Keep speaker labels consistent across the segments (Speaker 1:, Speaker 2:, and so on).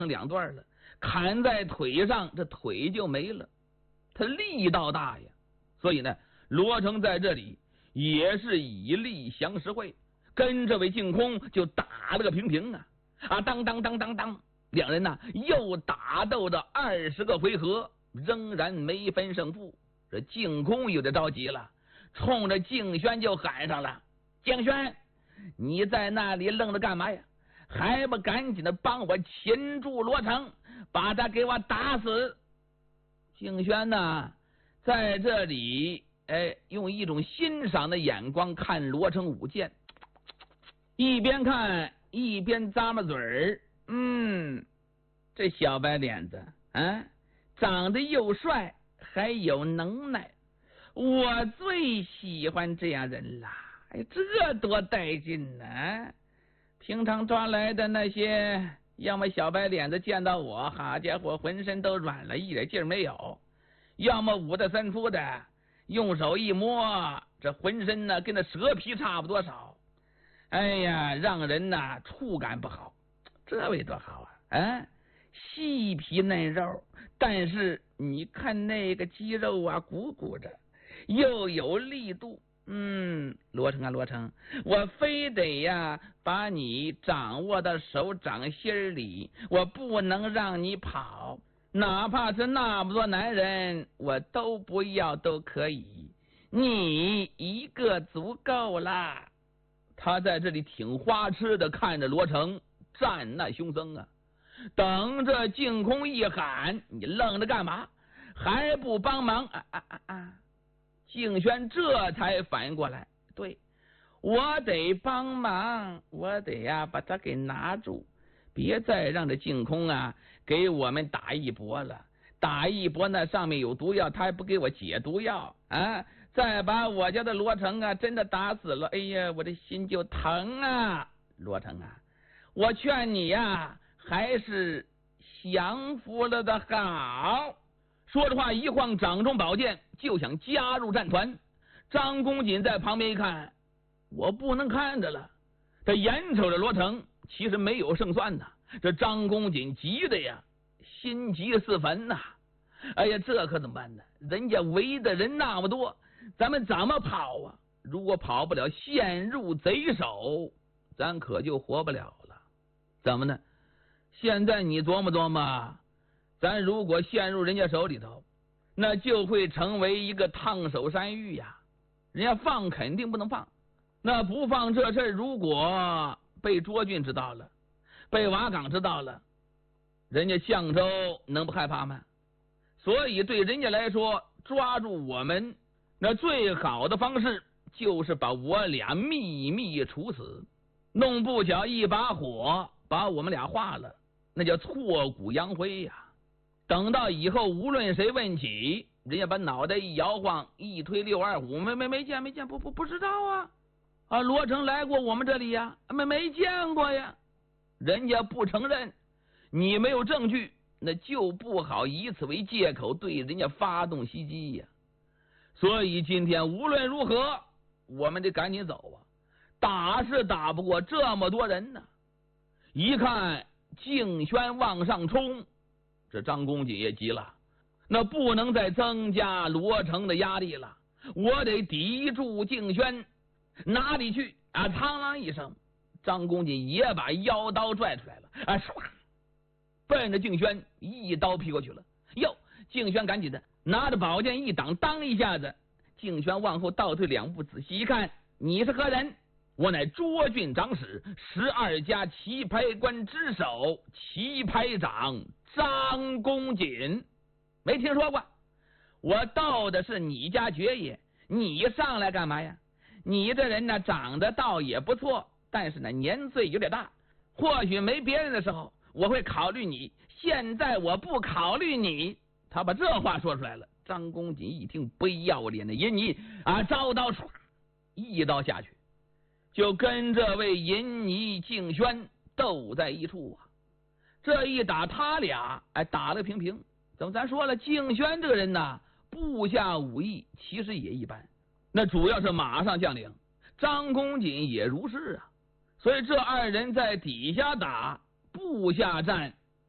Speaker 1: 两段了，砍在腿上，这腿就没了。他力道大呀，所以呢，罗成在这里也是以力降十会，跟这位净空就打了个平平啊！当当当当当，两人呢又打斗着20个回合，仍然没分胜负。这净空有点着急了，冲着净轩就喊上了：“净轩，你在那里愣着干嘛呀？还不赶紧的帮我擒住罗成，把他给我打死！”净轩呢，在这里用一种欣赏的眼光看罗成舞剑，一边看一边咂巴嘴儿。这小白脸子啊，长得又帅还有能耐，我最喜欢这样人啦！这多带劲呢！平常抓来的那些，要么小白脸子见到我，好家伙，浑身都软了，一点劲儿没有；要么五大三粗的，用手一摸，这浑身呢跟那蛇皮差不多少。哎呀，让人呐触感不好。这位多好啊！细皮嫩肉，但是你看那个肌肉啊，鼓鼓的，又有力度。罗成啊，罗成，我非得呀把你掌握到手掌心里，我不能让你跑，哪怕是那么多男人，我都不要都可以，你一个足够啦。他在这里挺花痴的看着罗成战那凶僧啊，等着净空一喊：“你愣着干嘛？还不帮忙？”净轩这才反应过来，对，我得帮忙，我得呀把他给拿住，别再让这净空啊给我们打一搏了。打一搏那上面有毒药，他还不给我解毒药啊！再把我家的罗成啊真的打死了，哎呀，我的心就疼啊！罗成啊，我劝你呀，还是降服了的好。说着话，一晃掌中宝剑，就想加入战团。张公瑾在旁边一看，我不能看着了。他眼瞅着罗成，其实没有胜算呐。这张公瑾急的呀，心急似焚呐！哎呀，这可怎么办呢？人家围的人那么多，咱们怎么跑啊？如果跑不了，陷入贼手，咱可就活不了了。怎么呢？现在你琢磨琢磨，咱如果陷入人家手里头，那就会成为一个烫手山芋呀。人家放肯定不能放，那不放这事儿，如果被卓俊知道了，被瓦岗知道了，人家相州能不害怕吗？所以对人家来说，抓住我们那最好的方式就是把我俩秘密处死，弄不巧一把火把我们俩化了，那叫挫骨扬灰呀。等到以后无论谁问起，人家把脑袋一摇晃，一推625，没见，不知道啊！罗成来过我们这里呀，没见过呀。人家不承认，你没有证据，那就不好以此为借口对人家发动袭击呀。所以今天无论如何，我们得赶紧走啊！打是打不过这么多人呢。一看净轩往上冲，这张公瑾也急了，那不能再增加罗成的压力了，我得抵住净轩。哪里去啊！苍啷一声，张公瑾也把腰刀拽出来了，唰，奔着净轩一刀劈过去了。哟，净轩赶紧的拿着宝剑一挡，当一下子，净轩往后倒退2步，仔细一看，你是何人？我乃涿郡长史12家棋牌官之首棋牌长张公瑾。没听说过？我斗的是你家爵爷，你上来干嘛呀？你这人呢，长得倒也不错，但是呢年岁有点大，或许没别人的时候我会考虑你，现在我不考虑你。他把这话说出来了。张公瑾一听，不要脸的淫尼招刀唰一刀下去，就跟这位淫尼净轩斗在一处啊。这一打，他俩打了平平。怎么咱说了，净轩这个人呢，部下武艺其实也一般，那主要是马上将领，张公瑾也如是啊。所以这二人在底下打，部下战，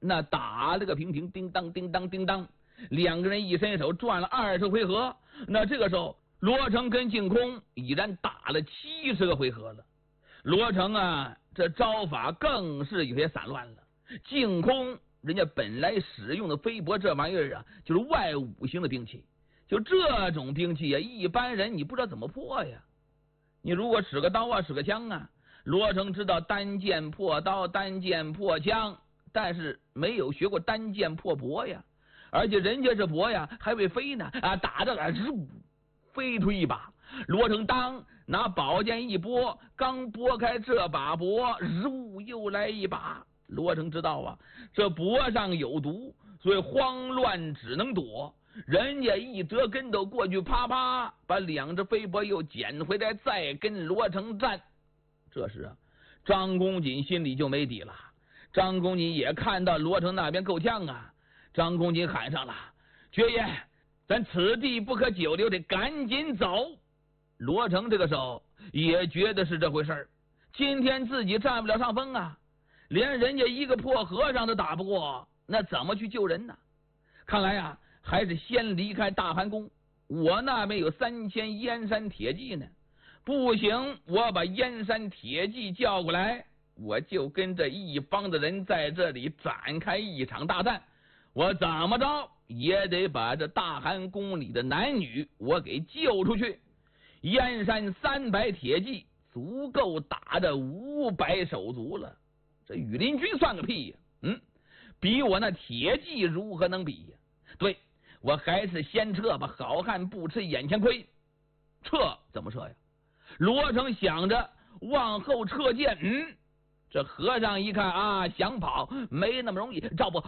Speaker 1: 那打了个平平，叮当叮当叮当，两个人一伸手转了20回合。那这个时候，罗成跟净空已然打了70个回合了。罗成啊，这招法更是有些散乱了。净空人家本来使用的飞搏这玩意儿啊，就是外五行的兵器，就这种兵器啊，一般人你不知道怎么破呀。你如果使个刀啊，使个枪啊，罗成知道单剑破刀，单剑破枪，但是没有学过单剑破搏呀。而且人家这搏呀，还会飞呢啊，打着飞出一把。罗成当拿宝剑一拨，刚拨开这把搏，又来一把。罗成知道啊，这脖上有毒，所以慌乱只能躲。人家一折跟头过去，啪啪把两只飞搏又捡回来，再跟罗成战。这时啊，张公瑾心里就没底了。张公瑾也看到罗成那边够呛啊，张公瑾喊上了：“爵爷，咱此地不可久留，得赶紧走。”罗成这个时候也觉得是这回事儿，今天自己占不了上风啊，连人家一个破和尚都打不过，那怎么去救人呢？看来啊，还是先离开大寒宫。我那边有3000燕山铁骑呢，不行，我把燕山铁骑叫过来，我就跟这一帮的人在这里展开一场大战。我怎么着也得把这大寒宫里的男女我给救出去。燕山300铁骑足够打这500手足了，这羽林军算个屁呀！比我那铁骑如何能比呀？对，我还是先撤吧，好汉不吃眼前亏。撤怎么撤呀？罗成想着往后撤剑，这和尚一看啊，想跑没那么容易，赵伯，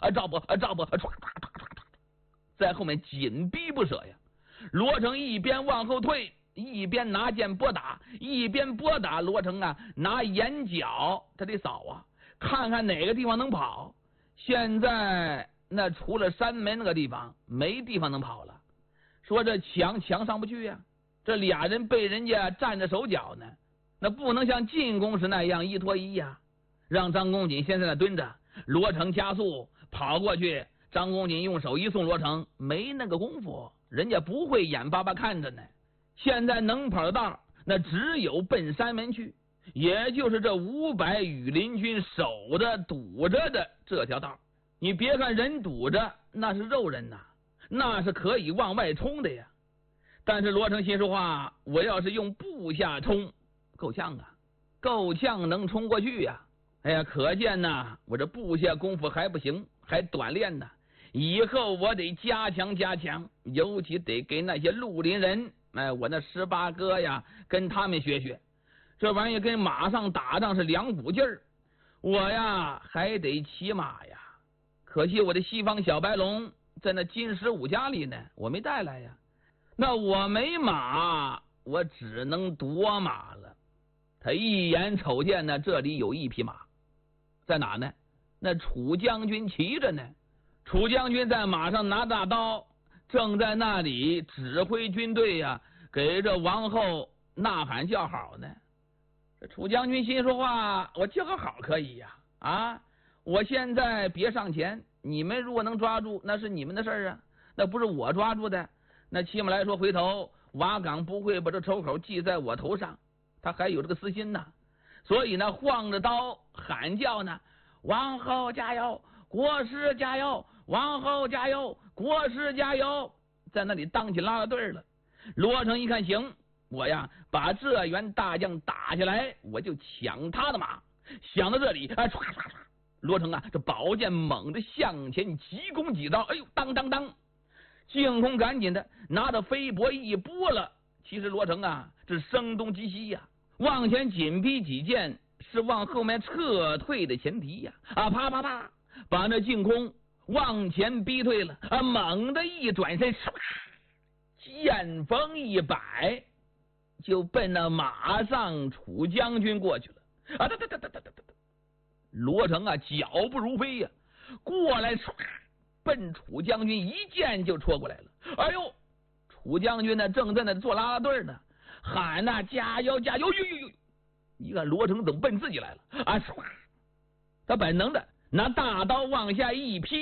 Speaker 1: 在后面紧逼不舍呀。罗成一边往后退，一边拿剑拨打，一边拨打。罗成啊，拿眼角他得扫啊，看看哪个地方能跑。现在那除了山门那个地方，没地方能跑了。说这墙上不去呀，这俩人被人家站着手脚呢，那不能像进攻时那样一拖一呀。让张公瑾先在那蹲着，罗成加速跑过去。张公瑾用手一送罗成，没那个功夫，人家不会眼巴巴看着呢。现在能跑的道，那只有奔山门去，也就是这500羽林军守着堵着的这条道。你别看人堵着，那是肉人呐，那是可以往外冲的呀。但是罗成心说话，我要是用部下冲，够呛啊，够呛能冲过去呀。哎呀，可见呐，我这部下功夫还不行，还短练呢。以后我得加强，尤其得给那些绿林人，我那18哥呀，跟他们学学。这玩意跟马上打仗是两股劲儿，我呀还得骑马呀。可惜我的西方小白龙在那金15家里呢，我没带来呀。那我没马，我只能夺马了。他一眼瞅见呢，这里有一匹马，在哪呢？那楚将军骑着呢。楚将军在马上拿大刀，正在那里指挥军队呀，给这王后呐喊叫好呢。这楚将军心说话，我叫个好可以呀，我现在别上前，你们如果能抓住，那是你们的事儿啊，那不是我抓住的。那起码来说，回头瓦岗不会把这仇口记在我头上，他还有这个私心呢。所以呢，晃着刀喊叫呢，王后加油，国师加油，王后加油，国师加油，在那里当起拉拉队了。罗成一看行，我呀把这员大将打下来，我就抢他的马。想到这里啊，唰，罗成啊，这宝剑猛地向前急攻几刀，哎呦，当当当！净空赶紧的拿着飞搏一拨了。其实罗成啊，这声东击西呀，往前紧逼几剑，是往后面撤退的前提呀！啪啪啪，把那净空往前逼退了猛地一转身，剑锋一摆，就奔那马上楚将军过去了。罗成啊，脚步如飞呀，过来奔楚将军一剑就戳过来了。哎呦，楚将军呢正在那做拉拉队呢，喊呐加油加油！一看罗成怎么奔自己来了他本能的拿大刀往下一劈。